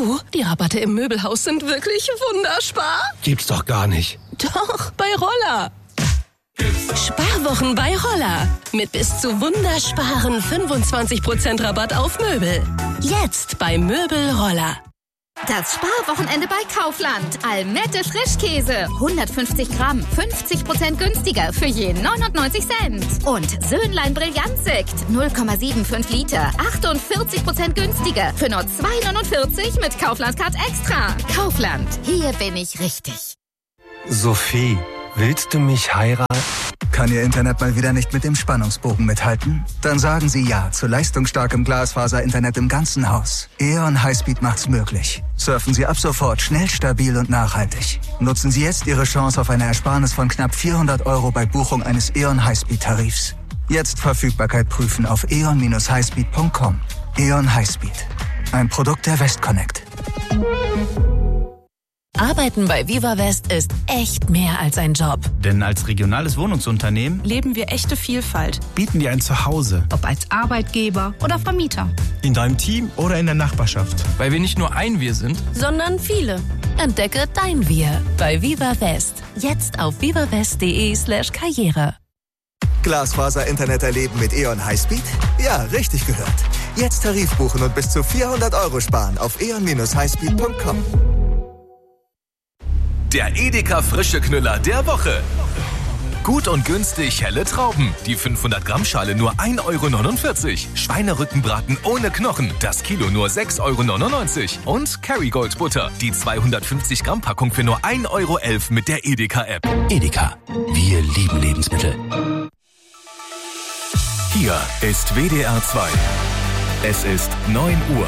Du, die Rabatte im Möbelhaus sind wirklich wunderbar. Gibt's doch gar nicht. Doch, bei Roller. Sparwochen bei Roller. Mit bis zu wundersparen 25% Rabatt auf Möbel. Jetzt bei Möbel Roller. Das Sparwochenende bei Kaufland. Almette Frischkäse. 150 Gramm, 50% günstiger für je 99 Cent. Und Söhnlein Brillantsekt. 0,75 Liter, 48% günstiger für nur 2,49 mit Kaufland-Card Extra. Kaufland, hier bin ich richtig. Sophie, willst du mich heiraten? Kann Ihr Internet mal wieder nicht mit dem Spannungsbogen mithalten? Dann sagen Sie ja zu leistungsstarkem Glasfaser-Internet im ganzen Haus. E.ON Highspeed macht's möglich. Surfen Sie ab sofort schnell, stabil und nachhaltig. Nutzen Sie jetzt Ihre Chance auf eine Ersparnis von knapp 400 € bei Buchung eines E.ON Highspeed-Tarifs. Jetzt Verfügbarkeit prüfen auf eon-highspeed.com. E.ON Highspeed. Ein Produkt der Westconnect. Arbeiten bei Viva West ist echt mehr als ein Job. Denn als regionales Wohnungsunternehmen leben wir echte Vielfalt. bieten wir ein Zuhause. Ob als Arbeitgeber oder Vermieter. In deinem Team oder in der Nachbarschaft. Weil wir nicht nur ein Wir sind, Sondern viele. Entdecke dein Wir bei Viva West. Jetzt auf vivawest.de/Karriere. Glasfaser-Internet erleben mit E.ON Highspeed? Ja, richtig gehört. Jetzt Tarif buchen und bis zu 400 € sparen auf eon-highspeed.com. Der Edeka Frische Knüller der Woche. Gut und günstig helle Trauben. Die 500 Gramm Schale nur 1,49 €. Schweinerückenbraten ohne Knochen. Das Kilo nur 6,99 €. Und Kerrygold Butter. Die 250 Gramm Packung für nur 1,11 € mit der Edeka App. Edeka, wir lieben Lebensmittel. Hier ist WDR 2. Es ist 9 Uhr.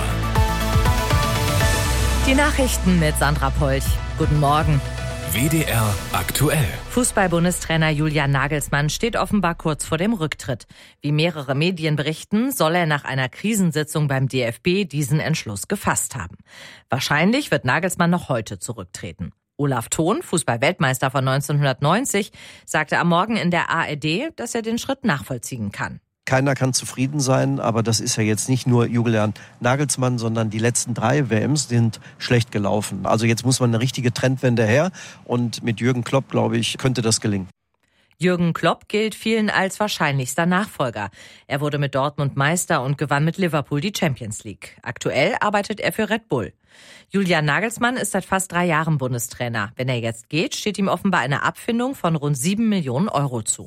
Die Nachrichten mit Sandra Polch. Guten Morgen. WDR aktuell. Fußball-Bundestrainer Julian Nagelsmann steht offenbar kurz vor dem Rücktritt. Wie mehrere Medien berichten, soll er nach einer Krisensitzung beim DFB diesen Entschluss gefasst haben. Wahrscheinlich wird Nagelsmann noch heute zurücktreten. Olaf Thon, Fußball-Weltmeister von 1990, sagte am Morgen in der ARD, dass er den Schritt nachvollziehen kann. Keiner kann zufrieden sein, aber das ist ja jetzt nicht nur Julian Nagelsmann, sondern die letzten 3 WMs sind schlecht gelaufen. Also jetzt muss man eine richtige Trendwende her und mit Jürgen Klopp, glaube ich, könnte das gelingen. Jürgen Klopp gilt vielen als wahrscheinlichster Nachfolger. Er wurde mit Dortmund Meister und gewann mit Liverpool die Champions League. Aktuell arbeitet er für Red Bull. Julian Nagelsmann ist seit fast 3 Jahren Bundestrainer. Wenn er jetzt geht, steht ihm offenbar eine Abfindung von rund 7 Millionen € zu.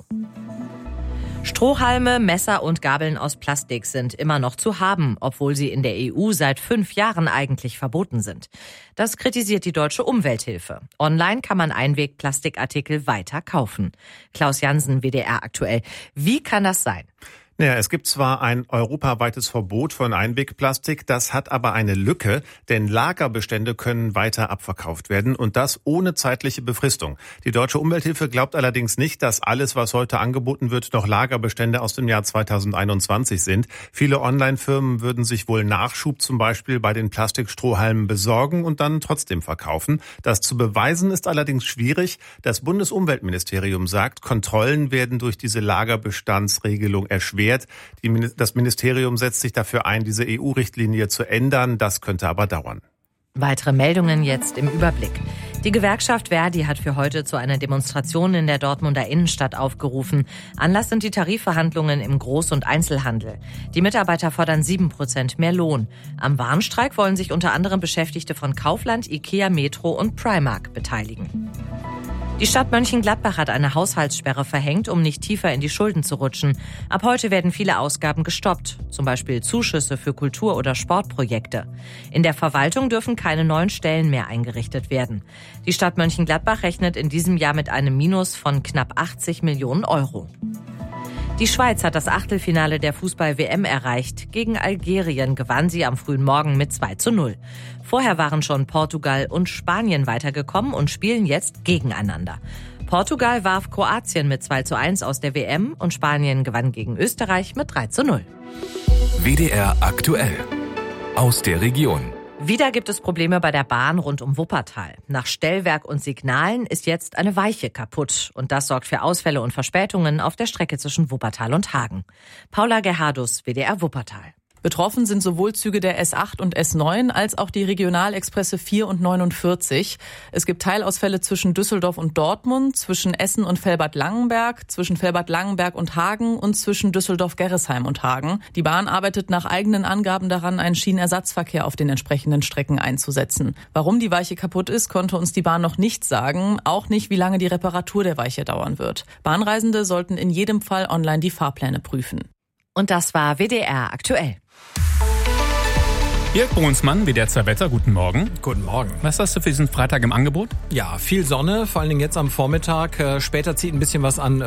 Strohhalme, Messer und Gabeln aus Plastik sind immer noch zu haben, obwohl sie in der EU seit 5 Jahren eigentlich verboten sind. Das kritisiert die Deutsche Umwelthilfe. Online kann man Einwegplastikartikel weiter kaufen. Klaus Jansen, WDR aktuell. Wie kann das sein? Ja, es gibt zwar ein europaweites Verbot von Einwegplastik, das hat aber eine Lücke, denn Lagerbestände können weiter abverkauft werden und das ohne zeitliche Befristung. Die Deutsche Umwelthilfe glaubt allerdings nicht, dass alles, was heute angeboten wird, noch Lagerbestände aus dem Jahr 2021 sind. Viele Online-Firmen würden sich wohl Nachschub zum Beispiel bei den Plastikstrohhalmen besorgen und dann trotzdem verkaufen. Das zu beweisen ist allerdings schwierig. Das Bundesumweltministerium sagt, Kontrollen werden durch diese Lagerbestandsregelung erschwert. Das Ministerium setzt sich dafür ein, diese EU-Richtlinie zu ändern. Das könnte aber dauern. Weitere Meldungen jetzt im Überblick. Die Gewerkschaft Verdi hat für heute zu einer Demonstration in der Dortmunder Innenstadt aufgerufen. Anlass sind die Tarifverhandlungen im Groß- und Einzelhandel. Die Mitarbeiter fordern 7% mehr Lohn. Am Warnstreik wollen sich unter anderem Beschäftigte von Kaufland, Ikea, Metro und Primark beteiligen. Die Stadt Mönchengladbach hat eine Haushaltssperre verhängt, um nicht tiefer in die Schulden zu rutschen. Ab heute werden viele Ausgaben gestoppt, zum Beispiel Zuschüsse für Kultur- oder Sportprojekte. In der Verwaltung dürfen keine neuen Stellen mehr eingerichtet werden. Die Stadt Mönchengladbach rechnet in diesem Jahr mit einem Minus von knapp 80 Millionen €. Die Schweiz hat das Achtelfinale der Fußball-WM erreicht. Gegen Algerien gewann sie am frühen Morgen mit 2:0. Vorher waren schon Portugal und Spanien weitergekommen und spielen jetzt gegeneinander. Portugal warf Kroatien mit 2:1 aus der WM und Spanien gewann gegen Österreich mit 3:0. WDR aktuell. Aus der Region. Wieder gibt es Probleme bei der Bahn rund um Wuppertal. Nach Stellwerk und Signalen ist jetzt eine Weiche kaputt. Und das sorgt für Ausfälle und Verspätungen auf der Strecke zwischen Wuppertal und Hagen. Paula Gerhardus, WDR Wuppertal. Betroffen sind sowohl Züge der S8 und S9 als auch die Regionalexpresse 4 und 49. Es gibt Teilausfälle zwischen Düsseldorf und Dortmund, zwischen Essen und Velbert-Langenberg, zwischen Velbert-Langenberg und Hagen und zwischen Düsseldorf-Gerresheim und Hagen. Die Bahn arbeitet nach eigenen Angaben daran, einen Schienenersatzverkehr auf den entsprechenden Strecken einzusetzen. Warum die Weiche kaputt ist, konnte uns die Bahn noch nicht sagen, auch nicht, wie lange die Reparatur der Weiche dauern wird. Bahnreisende sollten in jedem Fall online die Fahrpläne prüfen. Und das war WDR aktuell. Jörg Brunsmann, WDR 2 Wetter, guten Morgen. Guten Morgen. Was hast du für diesen Freitag im Angebot? Ja, viel Sonne, vor allen Dingen jetzt am Vormittag. Später zieht ein bisschen was an